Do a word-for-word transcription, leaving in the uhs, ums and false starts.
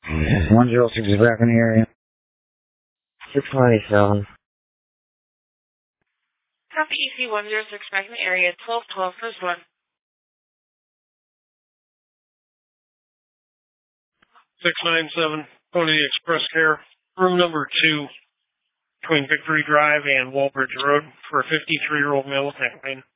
one zero six is back in the area. six twenty-seven. Copy E C one zero six back in the area, twelve twelve, first one. six nine seven, Pony Express Care, room number two, between Victory Drive and Walbridge Road, for a fifty-three-year-old male with neck pain.